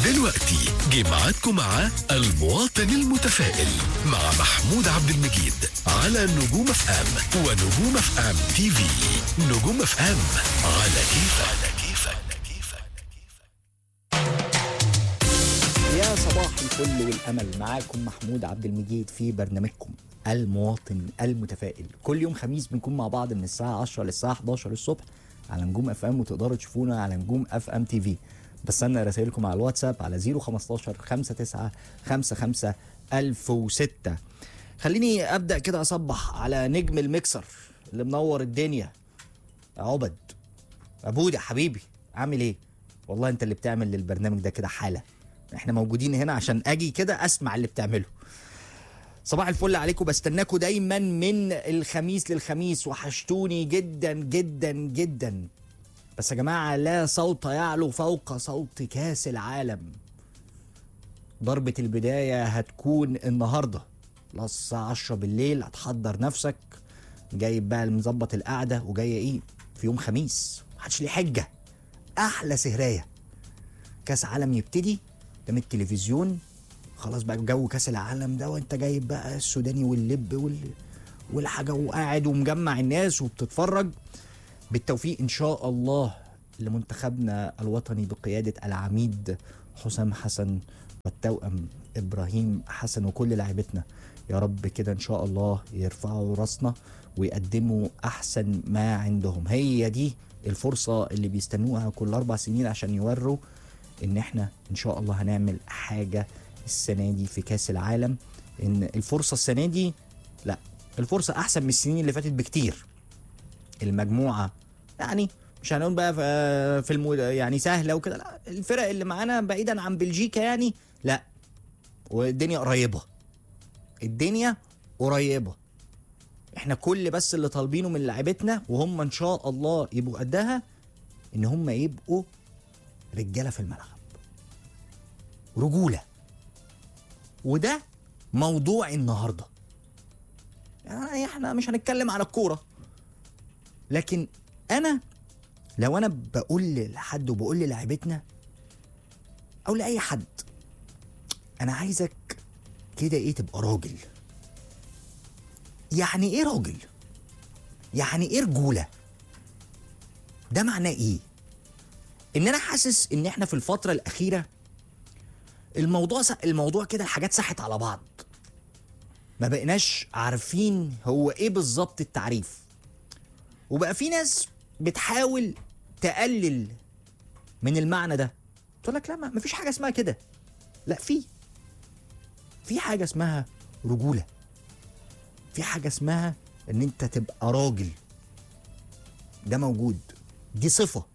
دلوقتي جه ميعادكم مع المواطن المتفائل مع محمود عبد المجيد على نجوم اف ام ونجوم اف ام تي في. نجوم اف ام على كيفك. يا صباح الفل والامل، معاكم محمود عبد المجيد في برنامجكم المواطن المتفائل. كل يوم خميس بنكون مع بعض من الساعه 10 للساعه 11 الصبح على نجوم اف ام، وتقدروا تشوفونا على نجوم اف ام تي في. بستنى رسائلكم على الواتساب على 015 59 55 1006. خليني ابدا كده اصبح على نجم المكسر اللي منور الدنيا، عبد ابوده حبيبي، عامل ايه؟ والله انت اللي بتعمل للبرنامج ده كده حاله. احنا موجودين هنا عشان اجي كده اسمع اللي بتعمله. صباح الفل عليكم، بستناكم دايما من الخميس للخميس، وحشتوني جدا جدا جدا. بس يا جماعة لا صوت يعلو فوق صوت كاس العالم. ضربة البداية هتكون النهاردة الساعة 10 بالليل. هتحضر نفسك، جايب بقى مظبط القعدة، وجاية ايه في يوم خميس محدش ليه حجة. احلى سهراية، كاس عالم يبتدي قدام التلفزيون، خلاص بقى جو كاس العالم ده، وانت جايب بقى السوداني واللب والحاجة، وقاعد ومجمع الناس وبتتفرج. بالتوفيق ان شاء الله لمنتخبنا الوطني بقيادة العميد حسام حسن والتوأم ابراهيم حسن وكل لاعبتنا. يا رب كده ان شاء الله يرفعوا راسنا ويقدموا احسن ما عندهم. هي دي الفرصة اللي بيستنوها كل 4 سنين عشان يوروا ان احنا ان شاء الله هنعمل حاجة السنة دي في كاس العالم. ان الفرصة السنة دي، لا الفرصة احسن من السنين اللي فاتت بكتير. المجموعة يعني مش هنقول بقى في يعني سهلة وكده، لا الفرق اللي معانا بعيدا عن بلجيكا يعني لا، والدنيا قريبة، الدنيا قريبة. احنا كل بس اللي طالبينه من لاعبتنا وهم ان شاء الله يبقوا قدها، ان هم يبقوا رجالة في الملعب، رجولة. وده موضوع النهاردة. يعني احنا مش هنتكلم على الكورة، لكن لو انا بقول لحد وبقول للاعبتنا او لاي حد، انا عايزك كده ايه، تبقى راجل. يعني ايه راجل؟ يعني ايه رجولة؟ ده معناه ايه؟ ان انا حاسس ان احنا في الفترة الاخيرة الموضوع كده الحاجات ساحت على بعض، ما بقناش عارفين هو ايه بالظبط التعريف. وبقى في ناس بتحاول تقلل من المعنى ده، تقول لك لا ما فيش حاجه اسمها كده. لا، في حاجه اسمها رجوله، في حاجه اسمها ان انت تبقى راجل. ده موجود، دي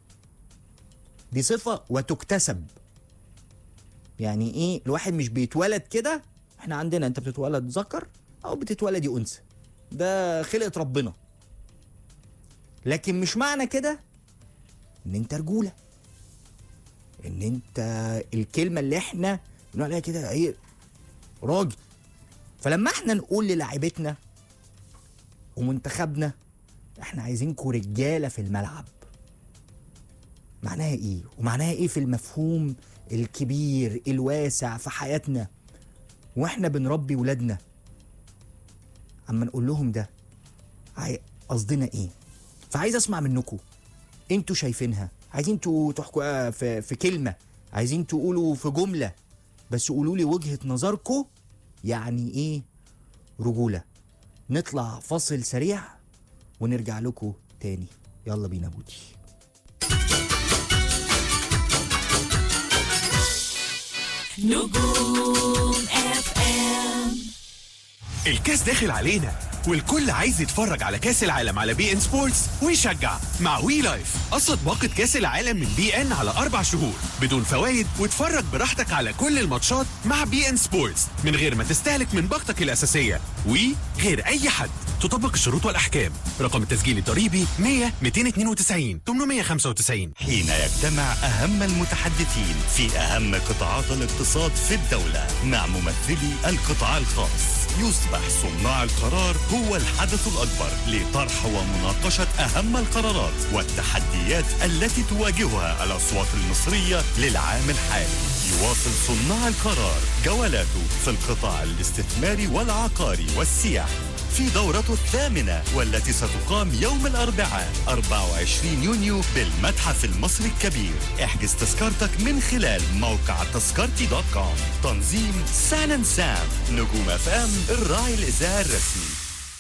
صفه وتكتسب. يعني ايه؟ الواحد مش بيتولد كده. احنا عندنا انت بتتولد ذكر او بتتولدي انثى، ده خلقه ربنا. لكن مش معنى كده ان انت رجولة، ان انت الكلمة اللي احنا بنقول عليها كده ايه، راجل. فلما احنا نقول للاعبتنا ومنتخبنا احنا عايزينكوا رجالة في الملعب، معناها ايه؟ ومعناها ايه في المفهوم الكبير الواسع في حياتنا واحنا بنربي ولادنا؟ اما نقول لهم ده قصدنا ايه؟ فعايز اسمع منكم، انتوا شايفينها، عايزين انتوا تحكوا في كلمة، عايزين تقولوا في جملة، بس قولوا لي وجهة نظركم يعني ايه رجولة. نطلع فاصل سريع ونرجع لكم تاني. يلا بينا بودي. نجوم اف ام. الكاس داخل علينا والكل عايز يتفرج على كاس العالم على بي ان سبورتس ويشجع مع وي لايف. قصد باقة كاس العالم من بي ان على 4 شهور بدون فوائد، واتفرج براحتك على كل الماتشات مع بي ان سبورتس من غير ما تستهلك من باقتك الأساسية. وي غير أي حد. تطبق الشروط والأحكام. رقم التسجيل الضريبي 100 292 895. حين يجتمع أهم المتحدثين في أهم قطاعات الاقتصاد في الدولة مع ممثلي القطاع الخاص، يصبح صناع القرار هو الحدث الأكبر لطرح ومناقشة أهم القرارات والتحديات التي تواجهها الأصوات المصرية للعام الحالي. يواصل صناع القرار جولاته في القطاع الاستثماري والعقاري والسياحي في دورته الثامنة والتي ستقام يوم الأربعاء 24 يونيو بالمتحف المصري الكبير. احجز تذكرتك من خلال موقع تذكرتي.com. تنظيم سان سام. نجوم FM الراعي الإذاعي الرسمي.